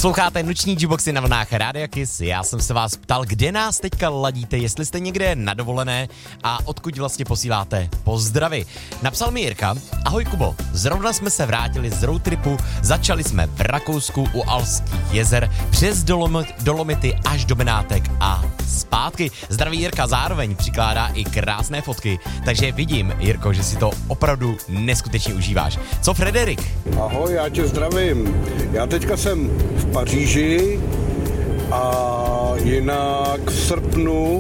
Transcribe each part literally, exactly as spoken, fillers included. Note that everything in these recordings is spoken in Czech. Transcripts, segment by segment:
Posloucháte noční G-boxy na vlnách Rádia Kiss. Já jsem se vás ptal, kde nás teďka ladíte, jestli jste někde na dovolené a odkud vlastně posíláte pozdravy. Napsal mi Jirka: ahoj Kubo, zrovna jsme se vrátili z roadtripu, začali jsme v Rakousku u Alpských jezer, přes Dolomit, Dolomity až do Benátek a zpátky. Zdraví Jirka, zároveň přikládá i krásné fotky, takže vidím, Jirko, že si to opravdu neskutečně užíváš. Co Frederik? Ahoj, já tě zdravím. Já teďka jsem v Paříži a jinak v srpnu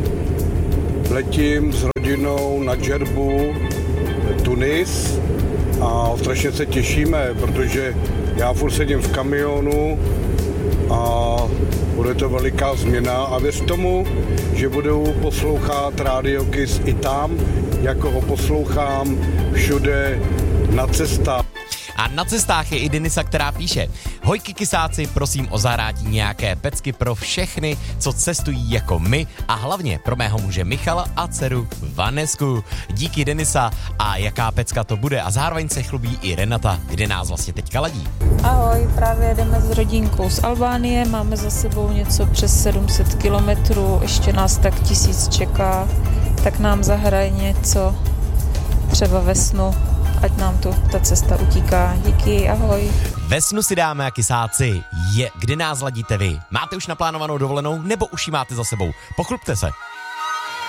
letím s rodinou na Džerbu, Tunis, a strašně se těšíme, protože já furt sedím v kamionu a bude to veliká změna a věř tomu, že budu poslouchat Radio Kiss i tam, jako ho poslouchám všude na cestách. A na cestách je i Denisa, která píše: hojky kysáci, prosím o zahrátí nějaké pecky pro všechny, co cestují jako my a hlavně pro mého muže Michala a dceru Vanesku. Díky Denisa. A jaká pecka to bude? A zároveň se chlubí i Renata, kde nás vlastně teďka ladí. Ahoj, právě jdeme s rodinkou z Albánie, máme za sebou něco přes sedm set kilometrů, ještě nás tak tisíc čeká, tak nám zahraje něco třeba ve snu, ať nám tu ta cesta utíká. Díky, ahoj. Ve snu si dáme a kysáci je, kde nás ladíte vy. Máte už naplánovanou dovolenou nebo už ji máte za sebou? Pochlubte se.